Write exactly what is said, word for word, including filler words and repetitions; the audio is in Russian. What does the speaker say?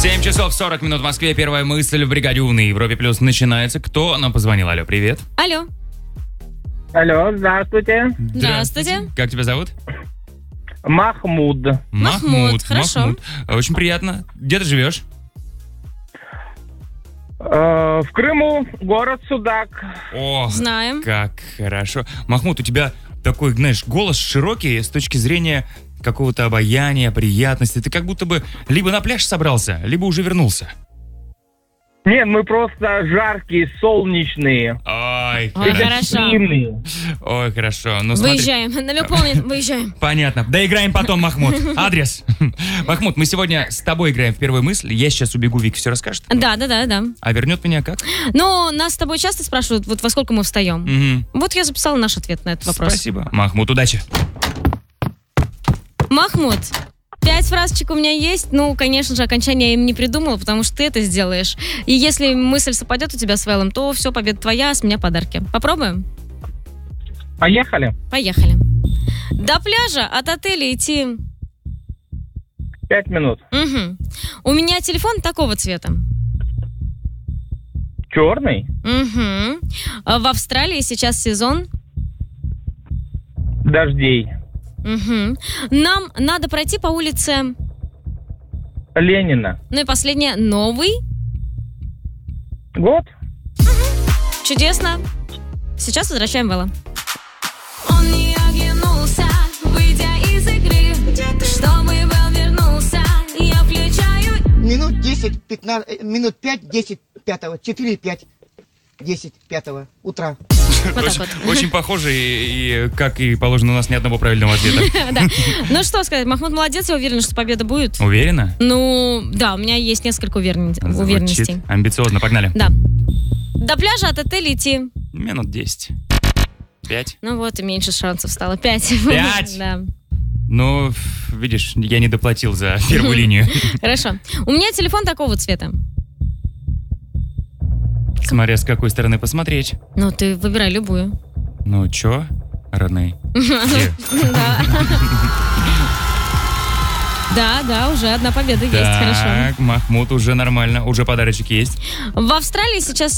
семь часов сорок минут в Москве. Первая мысль в бригаде У на Европе Плюс начинается. Кто нам позвонил? Алло, привет. Алло. Алло, здравствуйте. Здравствуйте. Как тебя зовут? Махмуд. Махмуд, хорошо. Махмуд. Очень приятно. Где ты живешь? Э, в Крыму, город Судак. О, Знаем. как хорошо. Махмуд, у тебя такой, знаешь, голос широкий с точки зрения какого-то обаяния, приятности. Ты как будто бы либо на пляж собрался, либо уже вернулся. Нет, мы просто жаркие, солнечные. Ой, Ой, хорошо. хорошо. Сильные. Ой, хорошо. Ну, смотри. Выезжаем. Намек помнит, выезжаем. Понятно. Доиграем потом, Махмуд. Адрес. Махмуд, мы сегодня с тобой играем в первую мысль. Я сейчас убегу, Вика все расскажет. Да, да, да, да. А вернет меня как? Ну, нас с тобой часто спрашивают, вот во сколько мы встаем. Мгм. Вот я записала наш ответ на этот вопрос. Спасибо. Махмуд, удачи. Махмуд, пять фразочек у меня есть. Ну, конечно же, окончание я им не придумала, потому что ты это сделаешь. И если мысль совпадет у тебя с Вэллом, то все, победа твоя, а с меня подарки. Попробуем? Поехали. Поехали. До пляжа от отеля идти... Пять минут. Угу. У меня телефон такого цвета. Черный. Угу. В Австралии сейчас сезон. Дождей. Угу. Нам надо пройти по улице... Ленина. Ну и последнее. Новый. Год. Чудесно. Сейчас возвращаем Вэлла. Он не оглянулся, выйдя из игры, чтобы Вэл вернулся, я включаю. Минут десять, пятнадцать, минут пять, десять пятого, четыре, пять, десять пятого утра. Вот так Очень, вот. очень похоже, и, и, как и положено, у нас ни одного правильного ответа. Да. Ну что сказать, Махмуд молодец, я уверена, что победа будет. Уверена? Ну, да, у меня есть несколько уверен- уверенностей. Звучит амбициозно. Погнали. Да. До пляжа от отеля идти. Минут десять. Пять. Ну вот, и меньше шансов стало. Пять. Пять? Да. Ну, видишь, я не доплатил за первую линию. Хорошо. У меня телефон такого цвета. Смотря с какой стороны посмотреть. Ну, ты выбирай любую. Ну, чё, родные? Да. Да, да, уже одна победа есть, хорошо. Так, Махмуд, уже нормально, уже подарочек есть. В Австралии сейчас